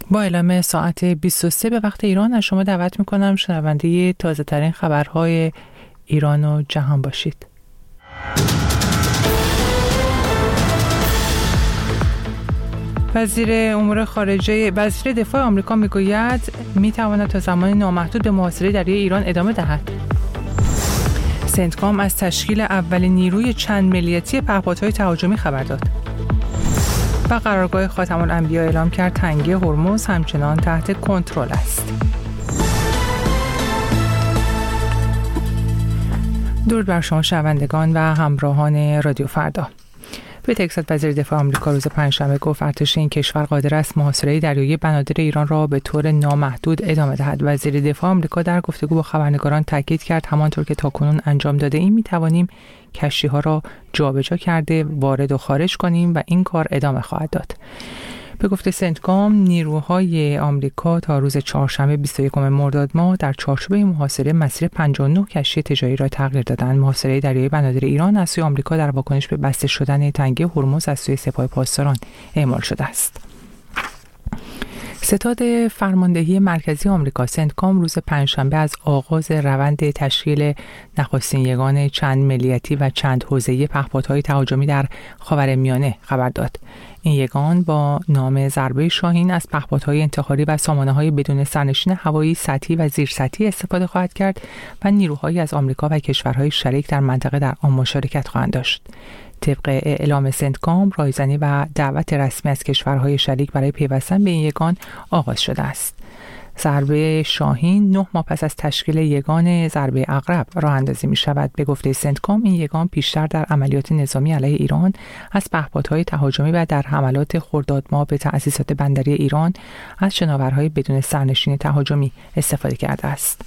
با اعلام ساعت 23 به وقت ایران از شما دعوت میکنم شنونده تازه ترین خبرهای ایران و جهان باشید. وزیر دفاع آمریکا میگوید میتواند تا زمان نامحدود به محاصره دریایی ایران ادامه دهد. سنتکام از تشکیل اولین نیروی چند ملیتی پهپادهای تهاجمی خبر داد. و قرارگاه خاتم الانبیا اعلام کرد تنگه هرمز همچنان تحت کنترل است. درود بر شما شنوندگان و همراهان رادیو فردا. به تکساس وزیر دفاع آمریکا روز پنجشنبه گفت ارتش این کشور قادر است محاصره دریایی بنادر ایران را به طور نامحدود ادامه دهد. وزیر دفاع آمریکا در گفتگو با خبرنگاران تاکید کرد همانطور که تاکنون انجام داده ایم میتوانیم کشتی‌ها را جابجا کرده وارد و خارج کنیم و این کار ادامه خواهد داد. به گفته سنتکام نیروهای آمریکا تا روز چهارشنبه 21 مرداد ماه در چارچوب محاصره مسیر 59 کشتی تجاری را تغییر دادند. محاصره دریایی بنادر ایران از سوی آمریکا در واکنش به بسته شدن تنگه هرمز از سوی سپاه پاسداران اعمال شده است. ستاد فرماندهی مرکزی آمریکا سنتکام روز پنجشنبه از آغاز روند تشکیل نخستین یگان چند ملیتی و چند حوزه‌ای پهپادهای تهاجمی در خاورمیانه خبر داد. این یگان با نام ضربه شاهین از پهپادهای انتحاری و سامانه‌های بدون سرنشین هوایی سطحی و زیرسطحی استفاده خواهد کرد و نیروهایی از آمریکا و کشورهای شریک در منطقه در آن مشارکت خواهند داشت. طبق اعلام سنتکام رایزنی و دعوت رسمی از کشورهای شریک برای پیوستن به این یگان آغاز شده است. ضربه شاهین 9 ماه پس از تشکیل یگان ضربه عقرب راه اندازی می شود. به گفته سنتکام این یگان پیشتر در عملیات نظامی علیه ایران از پهپادهای تهاجمی و در حملات خرداد ماه به تأسیسات بندری ایران از شناورهای بدون سرنشین تهاجمی استفاده کرده است.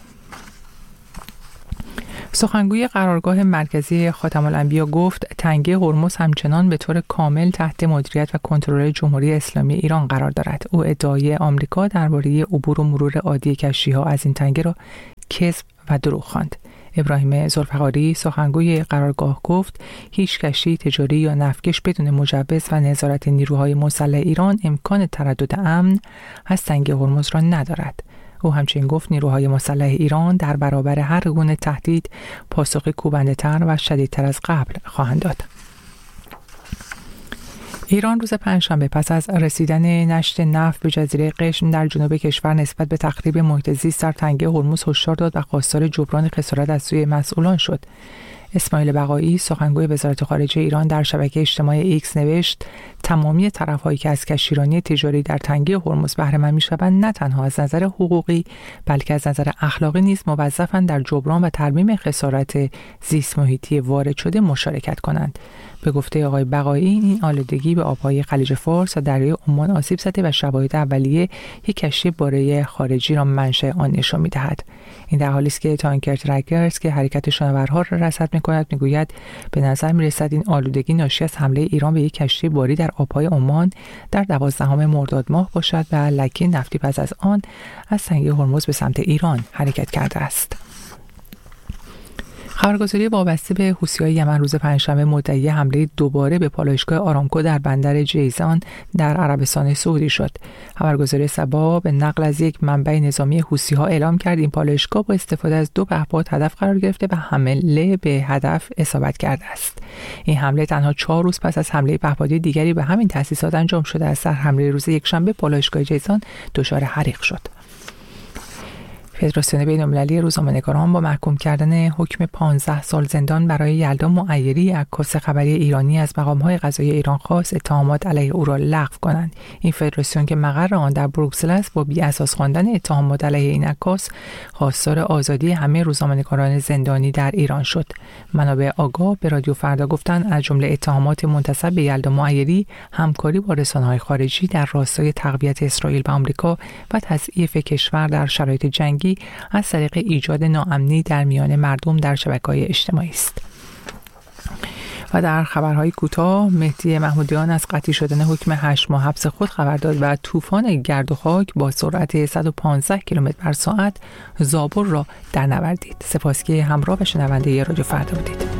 سخنگوی قرارگاه مرکزی خاتم الانبیا گفت تنگه هرمز همچنان به طور کامل تحت مدیریت و کنترل جمهوری اسلامی ایران قرار دارد. او ادعای آمریکا درباره عبور و مرور عادی کشتی‌ها از این تنگه را کذب و دروغ خواند. ابراهیم ذوالفقاری سخنگوی قرارگاه گفت هیچ کشتی تجاری یا نفتکش بدون مجوز و نظارت نیروهای مسلح ایران امکان تردد امن از تنگه هرمز را ندارد. او همچنین گفت نیروهای مسلح ایران در برابر هر گونه تهدید پاسخی کوبنده‌تر و شدیدتر از قبل خواهند داد. ایران روز پنجشنبه پس از رسیدن نشت نفت به جزیره قشم در جنوب کشور نسبت به تخریب محیط زیست در تنگه هرمز هشدار داد و خواستار جبران خسارت از سوی مسئولان شد. اسماعیل بقایی سخنگوی وزارت خارجه ایران در شبکه اجتماعی ایکس نوشت تمامی طرف‌هایی که از کشتیرانی تجاری در تنگه هرمز بهره مند می‌شوند نه تنها از نظر حقوقی بلکه از نظر اخلاقی نیز موظفند در جبران و ترمیم خسارت زیست محیطی وارد شده مشارکت کنند. به گفته آقای بقایی این آلودگی به آبهای خلیج فارس و دریای عمان آسیب زده و شواهد اولیه یک کشتی باره خارجی را منشأ آن نشان می‌دهد. این در حالی است که تانکر ترکرز که حرکت شناورها را رصد می‌کند میگوید به نظر می‌رسد این آلودگی ناشی از حمله ایران به یک کشتی باری در آبهای عمان در 12 مرداد ماه باشد و لکه نفتی پس از آن از تنگه هرمز به سمت ایران حرکت کرده است. خبرگزاری وابسته به حوثی‌های یمن روز پنجشنبه مدعی حمله دوباره به پالایشگاه آرامکو در بندر جیزان در عربستان سعودی شد. خبرگزاری سبا به نقل از یک منبع نظامی حوثی‌ها اعلام کرد این پالایشگاه با استفاده از 2 پهپاد هدف قرار گرفته و حمله به هدف اصابت کرده است. این حمله تنها 4 روز پس از حمله پهپادی دیگری به همین تأسیسات انجام شده است. در حمله روز یکشنبه پالایشگاه جیزان دچار حریق شد. فدراسیون بین‌المللی روزنامه‌نگاران با محکوم کردن حکم 15 سال زندان برای یلدا معیری عکاس خبری ایرانی از مقام‌های قضایی ایران خواست اتهامات علیه او را لغو کنند. این فدراسیون که مقر آن در بروکسل است با بی‌اساس خواندن اتهامات علیه این عکاس خواستار آزادی همه روزنامه‌نگاران زندانی در ایران شد. منابع آگاه به رادیو فردا گفتند از جمله اتهامات منتسب به یلدا معیری همکاری با رسانه‌های خارجی در راستای تقویت اسرائیل و آمریکا و تضعیف کشور در شرایط جنگی از طریق ایجاد ناامنی در میان مردم در شبکه‌های اجتماعی است. و در خبرهای کوتاه مهدی محمودیان از قطعی شدن حکم 8 ماه حبس خود خبر داد و طوفان گرد و خاک با سرعت 115 کیلومتر بر ساعت زابل را در نوردید. سپاس که همراه و شنونده رادیو فردا بودید.